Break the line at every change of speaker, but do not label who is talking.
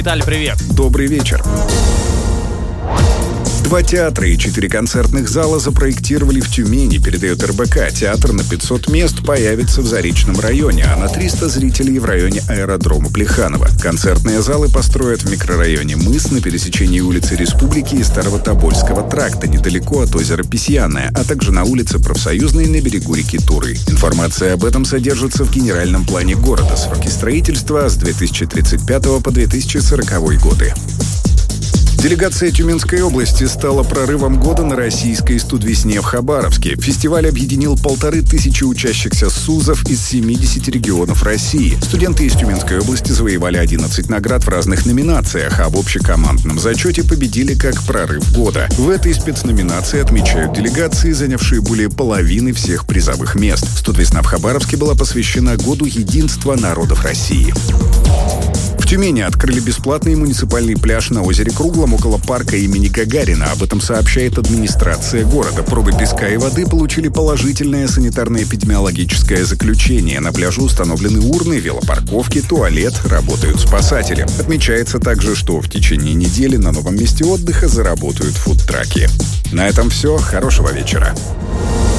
Виталий, привет.
Добрый вечер. 2 театра и 4 концертных зала запроектировали в Тюмени, передает РБК. Театр на 500 мест появится в Заречном районе, а на 300 зрителей в районе аэродрома Плеханова. Концертные залы построят в микрорайоне Мыс на пересечении улицы Республики и Старого Тобольского тракта, недалеко от озера Песьяное, а также на улице Профсоюзной на берегу реки Туры. Информация об этом содержится в генеральном плане города. Сроки строительства с 2035 по 2040 годы. Делегация Тюменской области стала прорывом года на российской студвесне в Хабаровске. Фестиваль объединил 1500 учащихся СУЗов из 70 регионов России. Студенты из Тюменской области завоевали 11 наград в разных номинациях, а в общекомандном зачете победили как прорыв года. В этой спецноминации отмечают делегации, занявшие более половины всех призовых мест. Студвесна в Хабаровске была посвящена Году единства народов России. В Тюмени открыли бесплатный муниципальный пляж на озере Круглом около парка имени Гагарина. Об этом сообщает администрация города. Пробы песка и воды получили положительное санитарно-эпидемиологическое заключение. На пляже установлены урны, велопарковки, туалет, работают спасатели. Отмечается также, что в течение недели на новом месте отдыха заработают фудтраки. На этом все. Хорошего вечера.